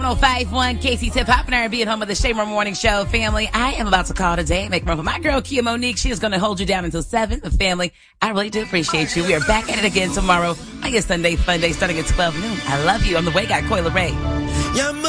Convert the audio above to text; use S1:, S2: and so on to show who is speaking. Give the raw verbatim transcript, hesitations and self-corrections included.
S1: one oh five point one K C Tip Hop and R and B at home of the Shamer Morning Show. Family, I am about to call today and make room for my girl, Kia Monique. She is going to hold you down until seven. The family, I really do appreciate you. We are back at it again tomorrow on your Sunday Fun Day starting at twelve noon. I love you. On the way, got Coil Ray.